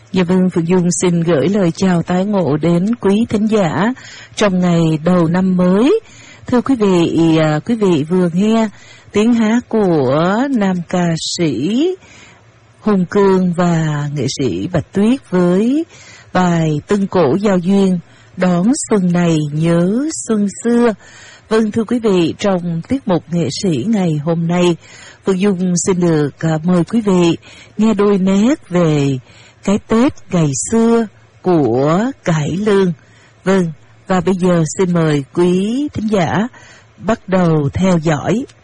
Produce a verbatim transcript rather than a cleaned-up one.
Dạ vâng, Phượng Dung xin gửi lời chào tái ngộ đến quý thính giả trong ngày đầu năm mới. Thưa quý vị, à, quý vị vừa nghe tiếng hát của nam ca sĩ Hùng Cương và nghệ sĩ Bạch Tuyết với bài Tân Cổ Giao Duyên, đón xuân này nhớ xuân xưa. Vâng, thưa quý vị, trong tiết mục nghệ sĩ ngày hôm nay, Phượng Dung xin được à, mời quý vị nghe đôi nét về cái Tết ngày xưa của cải lương. Vâng, và bây giờ xin mời quý thính giả bắt đầu theo dõi.